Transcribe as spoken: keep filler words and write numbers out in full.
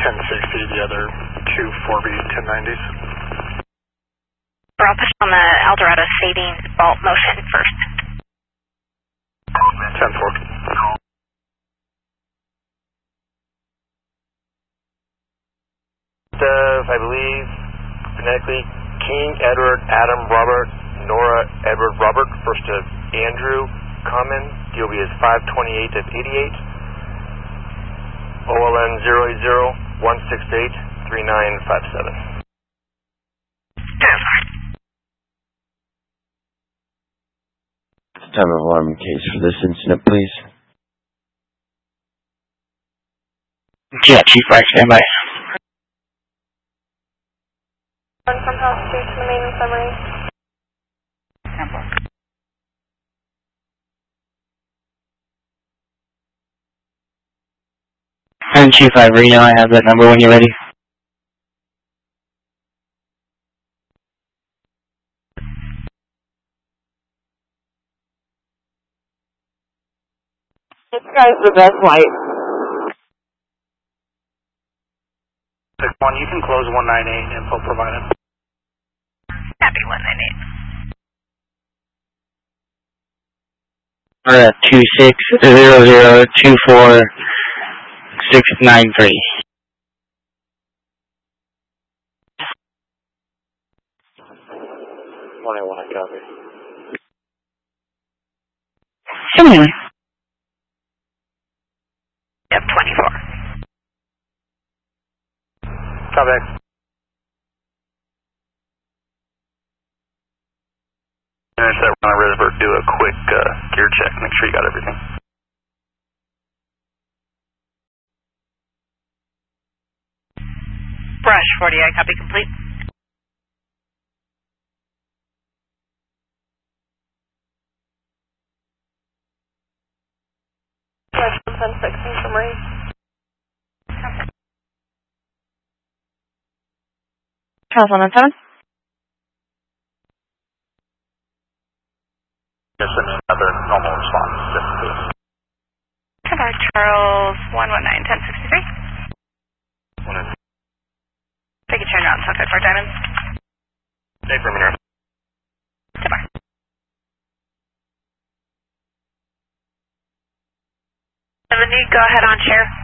ten sixty, the other two four B ten nineties. Or I'll push on the Eldorado Savings Vault motion first. ten four. Of, I believe, phonetically, King, Edward, Adam, Robert, Nora, Edward, Robert, first of Andrew, Common, D O B is five twenty-eight of eighty-eight, O L N zero eight zero one six eight three nine five seven. Time of alarm case for this incident, please. Yeah, Chief Rack, standby. One from House Street to the main infirmary. And Chief Ivorino, I have that number when you're ready. This guy's the best light. six one, you can close one nine eight, info provided. Happy one nine eight. We're at two six zero zero two four six nine three. one oh one, I copy. Similarly. Yep, twenty-four. Copy. Finish that run on Risbert, do a quick uh, gear check, make sure you got everything. Brush, forty, I copy complete. Brush from ten six infirmary. Charles one one seven. Just another normal response, just in case. Cover Charles one one nine ten sixty-three. Take a turn around, Sunset for Diamond. Stay for a minute. Goodbye. Seventy, go ahead on chair.